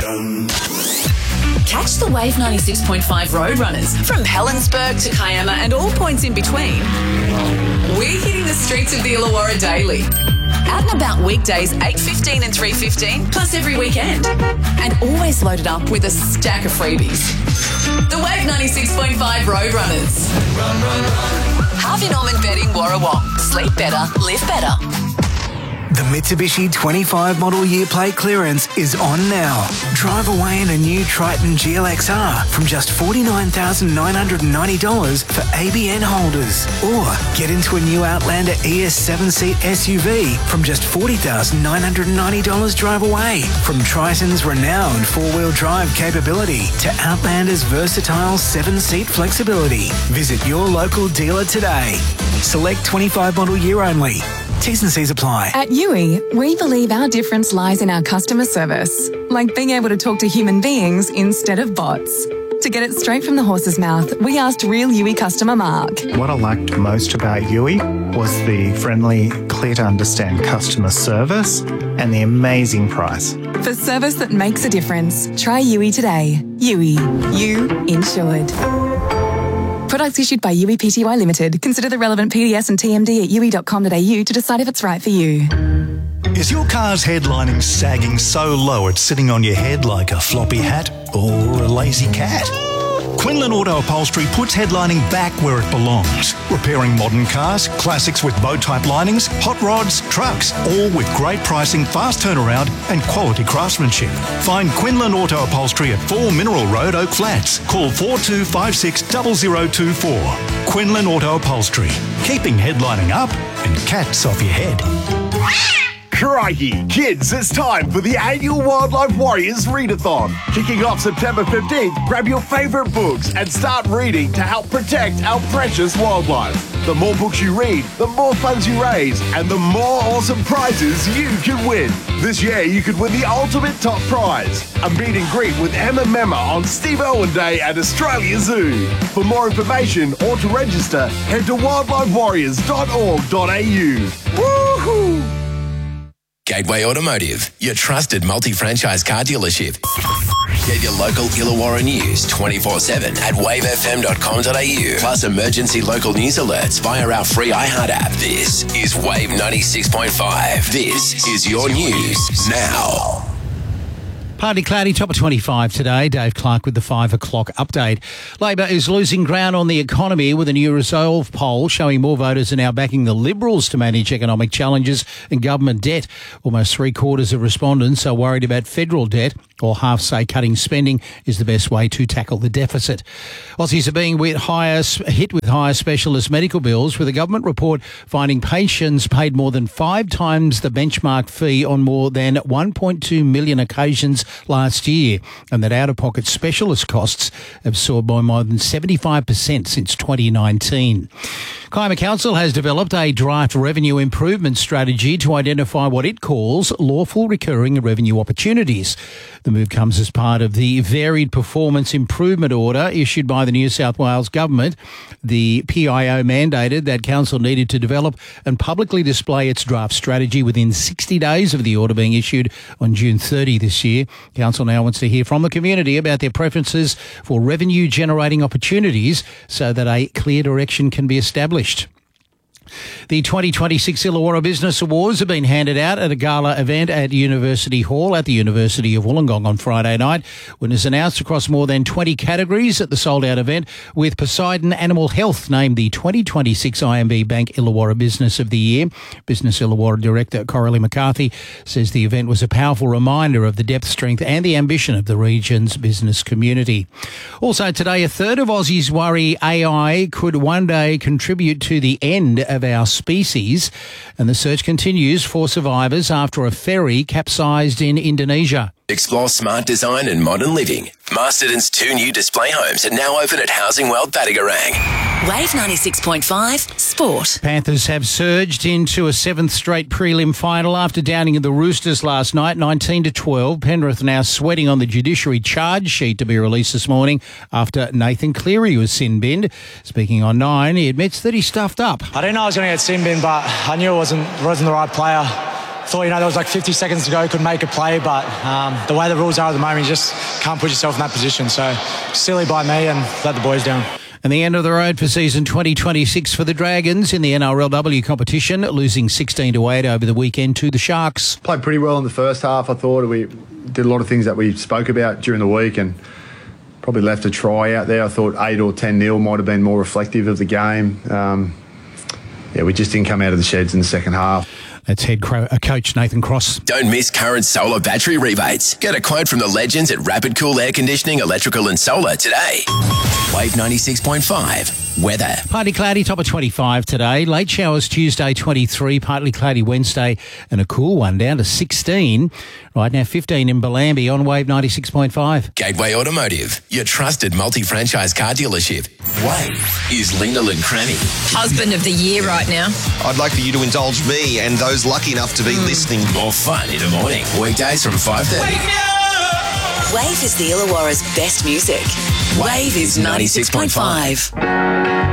Catch the Wave 96.5 Roadrunners from Helensburgh to Kiama and all points in between. We're hitting the streets of the Illawarra daily. Out and about weekdays 8:15 and 3:15, plus every weekend. And always loaded up with a stack of freebies. The Wave 96.5 Roadrunners. Run, run, run. Harvey Norman Bedding Warrawong. Sleep better, live better. The Mitsubishi 25 model year plate clearance is on now. Drive away in a new Triton GLXR from just $49,990 for ABN holders. Or get into a new Outlander ES 7-seat SUV from just $40,990 drive away. From Triton's renowned four-wheel drive capability to Outlander's versatile 7-seat flexibility. Visit your local dealer today. Select 25 model year only. T's and C's apply. At Yui, we believe our difference lies in our customer service, like being able to talk to human beings instead of bots. To get it straight from the horse's mouth, we asked real Yui customer Mark. What I liked most about Yui was the friendly, clear to understand customer service and the amazing price. For service that makes a difference, try Yui today. Yui, you insured. Products issued by Yui Pty Limited. Consider the relevant PDS and TMD at yui.com.au to decide if it's right for you. Is your car's headlining sagging so low it's sitting on your head like a floppy hat or a lazy cat? Quinlan Auto Upholstery puts headlining back where it belongs. Repairing modern cars, classics with bow-type linings, hot rods, trucks, all with great pricing, fast turnaround and quality craftsmanship. Find Quinlan Auto Upholstery at 4 Mineral Road, Oak Flats. Call 4256 0024. Quinlan Auto Upholstery. Keeping headlining up and cats off your head. Crikey! Kids, it's time for the annual Wildlife Warriors Readathon. Kicking off September 15th, grab your favourite books and start reading to help protect our precious wildlife. The more books you read, the more funds you raise, and the more awesome prizes you can win. This year, you could win the ultimate top prize, a meet and greet with Emma Memma on Steve Irwin Day at Australia Zoo. For more information or to register, head to wildlifewarriors.org.au. Woohoo! Gateway Automotive, your trusted multi-franchise car dealership. Get your local Illawarra news 24/7 at wavefm.com.au. Plus emergency local news alerts via our free iHeart app. This is Wave 96.5. This is your news now. Partly cloudy, top of 25 today. Dave Clark with the 5 o'clock update. Labor is losing ground on the economy with a new Resolve poll showing more voters are now backing the Liberals to manage economic challenges and government debt. Almost 3/4 of respondents are worried about federal debt, or half say cutting spending is the best way to tackle the deficit. Aussies are being hit with higher specialist medical bills, with a government report finding patients paid more than 5 times the benchmark fee on more than 1.2 million occasions last year, and that out-of-pocket specialist costs have soared by more than 75% since 2019. Kiama Council has developed a draft revenue improvement strategy to identify what it calls lawful recurring revenue opportunities. The move comes as part of the varied performance improvement order issued by the New South Wales government. The PIO mandated that council needed to develop and publicly display its draft strategy within 60 days of the order being issued on June 30 this year. Council now wants to hear from the community about their preferences for revenue generating opportunities so that a clear direction can be established. The 2026 Illawarra Business Awards have been handed out at a gala event at University Hall at the University of Wollongong on Friday night. Winners announced across more than 20 categories at the sold-out event, with Poseidon Animal Health named the 2026 IMB Bank Illawarra Business of the Year. Business Illawarra Director Coralie McCarthy says the event was a powerful reminder of the depth, strength and the ambition of the region's business community. Also today, a third of Aussies worry AI could one day contribute to the end of our species, and the search continues for survivors after a ferry capsized in Indonesia. Explore smart design and modern living. Masterton's 2 new display homes are now open at Housing World Battigarang. Wave 96.5 Sport. Panthers have surged into a 7th straight prelim final after downing of the Roosters last night, 19-12. Penrith now sweating on the judiciary charge sheet to be released this morning after Nathan Cleary was sin-binned. Speaking on 9, he admits that he stuffed up. I didn't know I was going to get sin-binned, but I knew it wasn't the right player thought, there was like 50 seconds to go, couldn't make a play, but the way the rules are at the moment, you just can't put yourself in that position. So silly by me and let the boys down. And the end of the road for season 2026 for the Dragons in the NRLW competition, losing 16-8 over the weekend to the Sharks. Played pretty well in the first half, I thought. We did a lot of things that we spoke about during the week and probably left a try out there. I thought 8 or 10-0 might have been more reflective of the game. We just didn't come out of the sheds in the second half. That's head coach Nathan Cross. Don't miss current solar battery rebates. Get a quote from the legends at Rapid Cool Air Conditioning, Electrical and Solar today. Wave 96.5. Weather. Partly cloudy, top of 25 today. Late showers Tuesday, 23. Partly cloudy Wednesday and a cool one down to 16. Right now, 15 in Bellambi on Wave 96.5. Gateway Automotive, your trusted multi-franchise car dealership. Wave is Lena Cranny. Husband of the year right now. I'd like for you to indulge me and those lucky enough to be listening. More fun in the morning. Weekdays from 5:30. Wave is the Illawarra's best music. Wave is 96.5.